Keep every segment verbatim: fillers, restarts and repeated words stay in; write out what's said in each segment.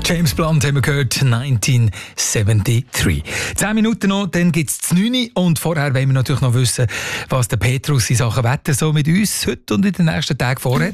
James Blunt haben wir gehört, neunzehnhundertdreiundsiebzig. Zehn Minuten noch, dann gibt es neun Uhr und vorher wollen wir natürlich noch wissen, was der Petrus in Sachen Wetter so mit uns heute und in den nächsten Tagen vorhat.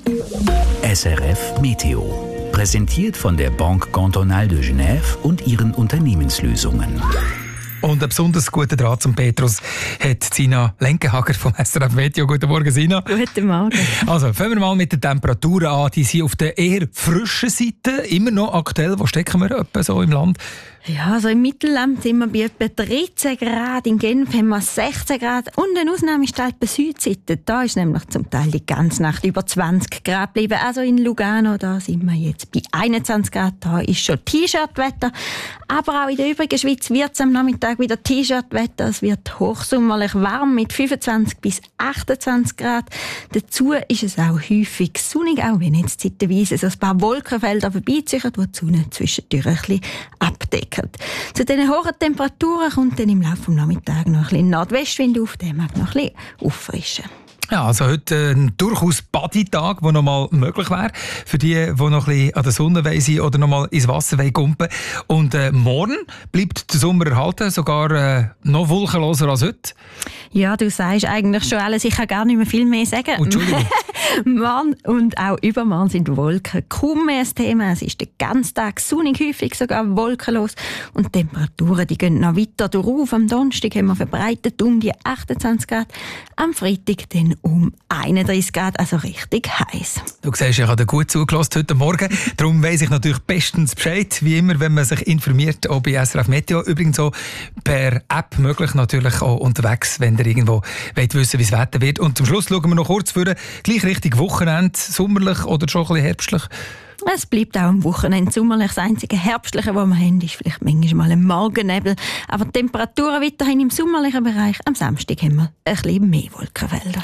S R F Meteo. Präsentiert von der Banque Cantonale de Genève und ihren Unternehmenslösungen. Und einen besonders guten Draht zum Petrus hat Sina Lenkenhager vom S R F Meteo. Guten Morgen, Sina. Guten Morgen. Also, fangen wir mal mit den Temperaturen an. Die sind auf der eher frischen Seite. Immer noch aktuell. Wo stecken wir etwa so im Land? Ja, also im Mittelland sind wir bei etwa dreizehn Grad, in Genf haben wir sechzehn Grad und eine Ausnahme ist halt bei Südseite. Da ist nämlich zum Teil die ganze Nacht über zwanzig Grad geblieben. Also in Lugano, da sind wir jetzt bei einundzwanzig Grad, da ist schon T-Shirt-Wetter. Aber auch in der übrigen Schweiz wird es am Nachmittag wieder T-Shirt-Wetter. Es wird hochsommerlich warm mit fünfundzwanzig bis achtundzwanzig Grad. Dazu ist es auch häufig sonnig, auch wenn jetzt zeitweise so ein paar Wolkenfelder vorbeiziehen, die die Sonne zwischendurch ein bisschen abdecken. Zu diesen hohen Temperaturen kommt dann im Laufe des Nachmittags noch ein bisschen Nordwestwind auf, der mag noch ein bisschen auffrischen. Ja, also heute ein durchaus Badi-Tag, der noch mal möglich wäre für die, die noch ein bisschen an der Sonne sein oder noch mal ins Wasser kumpen. Und äh, morgen bleibt der Sommer erhalten, sogar äh, noch wolkenloser als heute. Ja, du sagst eigentlich schon alles. Ich kann gar nicht mehr viel mehr sagen. Oh, Entschuldigung. Morgen und auch übermorgen sind Wolken kaum mehr das Thema. Es ist den ganzen Tag sonnig, häufig sogar wolkenlos. Und die Temperaturen die gehen noch weiter drauf. Am Donnerstag haben wir verbreitet um die achtundzwanzig Grad. Am Freitag dann um einunddreißig Grad, also richtig heiß. Du siehst, ich habe gut zugelassen heute Morgen. Darum weiss ich natürlich bestens Bescheid, wie immer, wenn man sich informiert, auch bei S R F Meteo. Übrigens auch per App möglich, natürlich auch unterwegs, wenn ihr irgendwo wollt wissen, wie das Wetter wird. Und zum Schluss schauen wir noch kurz für gleich richtig Wochenende, sommerlich oder schon ein bisschen herbstlich. Es bleibt auch am Wochenende sommerlich. Das einzige Herbstliche, was wir haben, ist vielleicht manchmal ein Morgennebel. Aber die Temperaturen weiterhin im sommerlichen Bereich. Am Samstag haben wir ein bisschen mehr Wolkenfelder.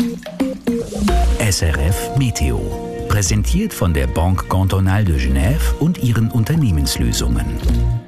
S R F Meteo. Präsentiert von der Banque Cantonale de Genève und ihren Unternehmenslösungen.